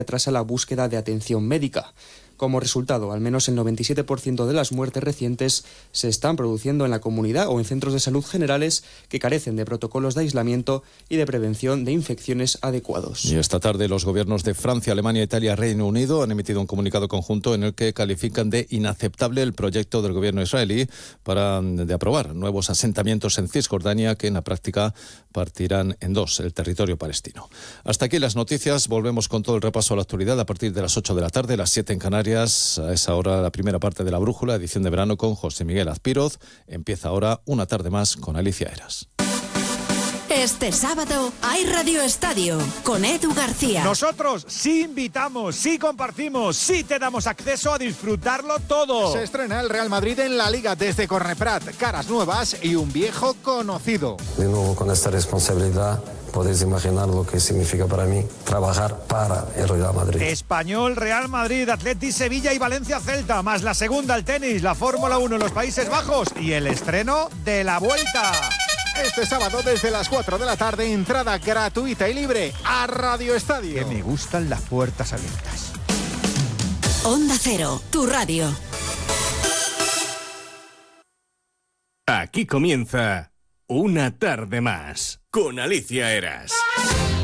retrasa la búsqueda de atención médica. Como resultado, al menos el 97% de las muertes recientes se están produciendo en la comunidad o en centros de salud generales que carecen de protocolos de aislamiento y de prevención de infecciones adecuados. Y esta tarde los gobiernos de Francia, Alemania, Italia y Reino Unido han emitido un comunicado conjunto en el que califican de inaceptable el proyecto del gobierno israelí de aprobar nuevos asentamientos en Cisjordania que en la práctica partirán en dos el territorio palestino. Hasta aquí las noticias. Volvemos con todo el repaso a la actualidad a partir de las 8 de la tarde, las 7 en Canarias. A esa hora la primera parte de La Brújula, edición de verano con José Miguel Azpiroz. Empieza ahora una tarde más con Alicia Eras. Este sábado hay Radio Estadio con Edu García. Nosotros sí invitamos, sí compartimos, sí te damos acceso a disfrutarlo todo. Se estrena el Real Madrid en la Liga desde Corneprat. Caras nuevas y un viejo conocido. De nuevo con esta responsabilidad. Podéis imaginar lo que significa para mí trabajar para el Real Madrid. Español, Real Madrid, Atleti, Sevilla y Valencia Celta, más la segunda al tenis, la Fórmula 1 en los Países Bajos y el estreno de La Vuelta. Este sábado desde las 4 de la tarde, entrada gratuita y libre a Radio Estadio. Que me gustan las puertas abiertas. Onda Cero, tu radio. Aquí comienza Una tarde más con Alicia Eras.